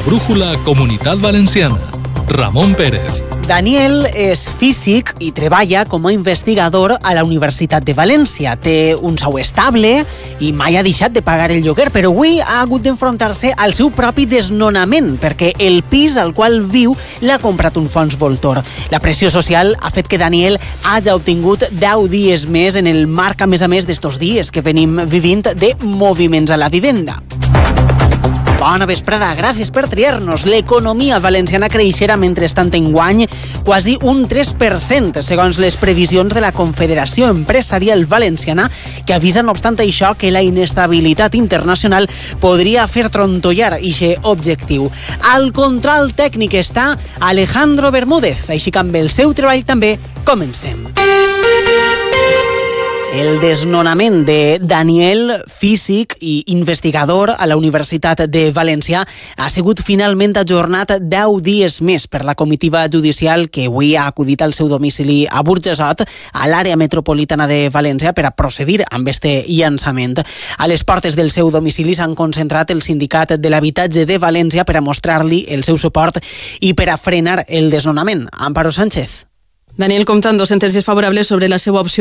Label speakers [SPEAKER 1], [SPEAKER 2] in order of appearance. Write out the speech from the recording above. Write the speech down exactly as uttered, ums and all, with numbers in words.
[SPEAKER 1] brújula Comunitat Valenciana. Ramon Pérez.
[SPEAKER 2] Daniel és físic i treballa com a investigador a la Universitat de València. Té un sou estable i mai ha deixat de pagar el lloguer, però avui ha hagut d'enfrontar-se al seu propi desnonament perquè el pis al qual viu l'ha comprat un fons voltor. La pressió social ha fet que Daniel hagi obtingut deu dies més en el marc, a més a més, d'estos dies que venim vivint de moviments a la vivenda. Bona vesprada, gràcies per triar-nos. L'economia valenciana creixerà mentrestant enguany quasi un tres per cent, segons les previsions de la Confederació Empresarial Valenciana, que avisa, no obstant això, que la inestabilitat internacional podria fer trontollar aquest objectiu. Al control tècnic està Alejandro Bermúdez, així que amb el seu treball també comencem. El desnonament de Daniel, físic i investigador a la Universitat de València, ha sigut finalment ajornat deu dies més per la comitiva judicial que avui ha acudit al seu domicili a Burjassot, a l'àrea metropolitana de València, per a procedir amb este llançament. A les portes del seu domicili s'han concentrat el Sindicat de l'Habitatge de València per a mostrar-li el seu suport i per a frenar el desnonament. Amparo Sánchez.
[SPEAKER 3] Daniel compta amb dos sentències favorables sobre la seva opció